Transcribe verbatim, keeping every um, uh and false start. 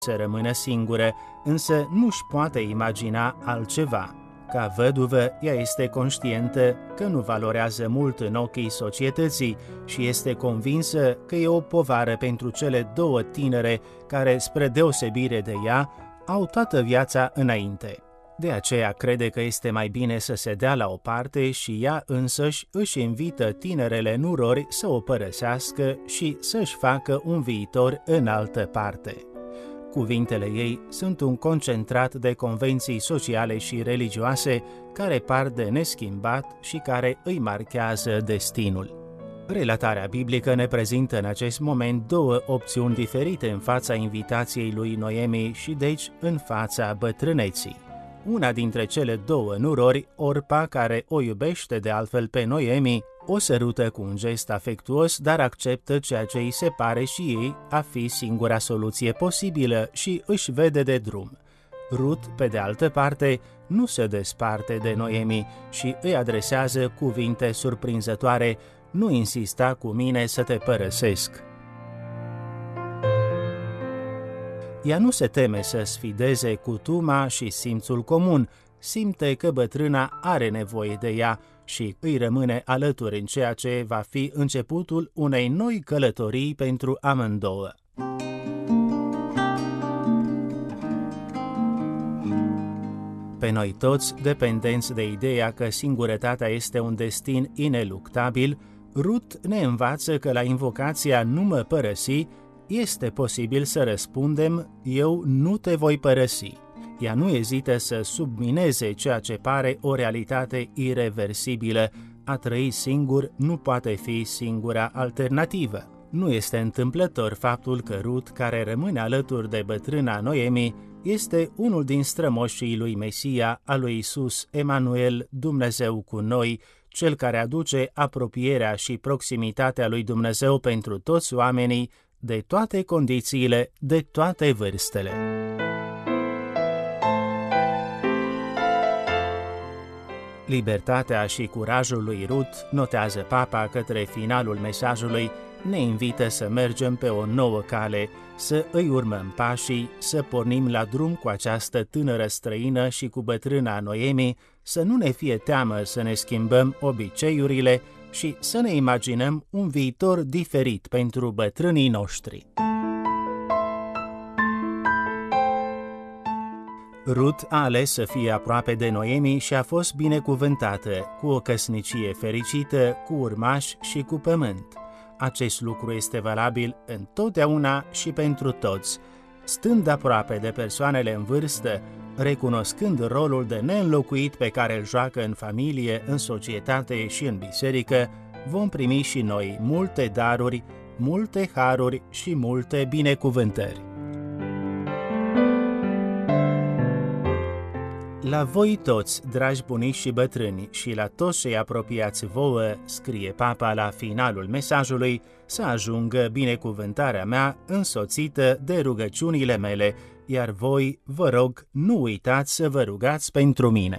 să rămână singură, însă nu-și poate imagina altceva. Ca văduvă, ea este conștientă că nu valorează mult în ochii societății și este convinsă că e o povară pentru cele două tinere care, spre deosebire de ea, au toată viața înainte. De aceea crede că este mai bine să se dea la o parte și ea însăși își invită tinerele nurori să o părăsească și să-și facă un viitor în altă parte. Cuvintele ei sunt un concentrat de convenții sociale și religioase care par de neschimbat și care îi marchează destinul. Relatarea biblică ne prezintă în acest moment două opțiuni diferite în fața invitației lui Noemi și deci în fața bătrâneții. Una dintre cele două nurori, Orpa, care o iubește de altfel pe Noemi, o sărută cu un gest afectuos, dar acceptă ceea ce îi se pare și ei a fi singura soluție posibilă și își vede de drum. Rut, pe de altă parte, nu se desparte de Noemi și îi adresează cuvinte surprinzătoare: "Nu insista cu mine să te părăsesc." Ea nu se teme să sfideze cutuma și simțul comun, simte că bătrâna are nevoie de ea și îi rămâne alături în ceea ce va fi începutul unei noi călătorii pentru amândouă. Pe noi toți, dependenți de ideea că singurătatea este un destin ineluctabil, Rut ne învață că la invocația "nu mă părăsi" este posibil să răspundem: "Eu nu te voi părăsi." Ea nu ezită să submineze ceea ce pare o realitate ireversibilă: a trăi singur nu poate fi singura alternativă. Nu este întâmplător faptul că Rut, care rămâne alături de bătrâna Noemi, este unul din strămoșii lui Mesia, al lui Iisus, Emanuel, Dumnezeu cu noi, cel care aduce apropierea și proximitatea lui Dumnezeu pentru toți oamenii, de toate condițiile, de toate vârstele. Libertatea și curajul lui Rut, notează Papa către finalul mesajului, ne invită să mergem pe o nouă cale, să îi urmăm pașii, să pornim la drum cu această tânără străină și cu bătrâna Noemi, să nu ne fie teamă să ne schimbăm obiceiurile și să ne imaginăm un viitor diferit pentru bătrânii noștri. Rut a ales să fie aproape de Noemi și a fost binecuvântată cu o căsnicie fericită, cu urmași și cu pământ. Acest lucru este valabil întotdeauna și pentru toți. Stând aproape de persoanele în vârstă, recunoscând rolul de neînlocuit pe care îl joacă în familie, în societate și în biserică, vom primi și noi multe daruri, multe haruri și multe binecuvântări. La voi toți, dragi bunici și bătrâni, și la toți cei apropiați vouă, scrie Papa la finalul mesajului, să ajungă binecuvântarea mea însoțită de rugăciunile mele, iar voi, vă rog, nu uitați să vă rugați pentru mine.